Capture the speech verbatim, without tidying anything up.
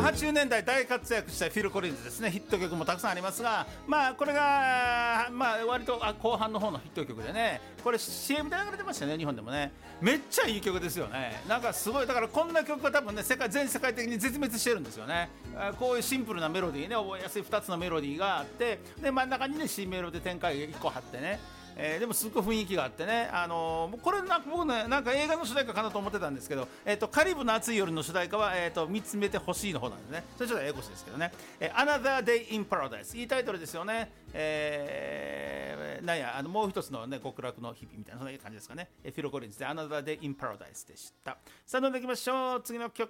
はちじゅうねんだい大活躍したフィル・コリンズですね。ヒット曲もたくさんありますが、まあこれが、まあ、割と後半の方のヒット曲でね、これ シーエム で流れてましたね、日本でもね。めっちゃいい曲ですよね。なんかすごい、だからこんな曲が多分ね、世界全世界的に絶滅してるんですよね。こういうシンプルなメロディーね、覚えやすいふたつのメロディーがあって、で真ん中にね C メロで展開いっこ張ってね、えー、でもすごい雰囲気があってね、あのー、これなんか僕ね、なんか映画の主題歌かなと思ってたんですけど、えー、とカリブの暑い夜の主題歌は、えー、と見つめてほしいの方なんですね。それちょっと英語ですけどね、えー、Another Day in Paradise、 いいタイトルですよね。えー、なんやあのもう一つの、ね、極楽の日々みたいなそんな感じですかね。フィル・コリンズで Another Day in Paradise でした。さあ飲んでいきましょう。次の曲